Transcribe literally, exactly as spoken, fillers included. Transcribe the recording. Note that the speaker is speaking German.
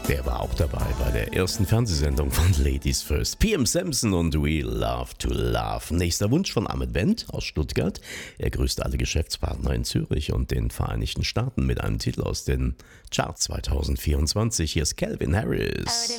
Der war auch dabei bei der ersten Fernsehsendung von Ladies First. P M Samson und We Love to Love. Nächster Wunsch von Ahmed Wendt aus Stuttgart. Er grüßt alle Geschäftspartner in Zürich und den Vereinigten Staaten mit einem Titel aus den Charts zwanzig vierundzwanzig. Hier ist Calvin Harris.